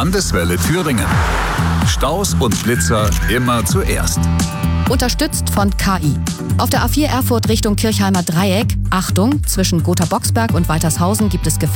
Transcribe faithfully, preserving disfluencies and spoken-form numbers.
Landeswelle Thüringen. Staus und Blitzer immer zuerst. Unterstützt von K I. Auf der A vier Erfurt Richtung Kirchheimer Dreieck, Achtung, zwischen Gotha-Boxberg und Waltershausen gibt es Gefährdung.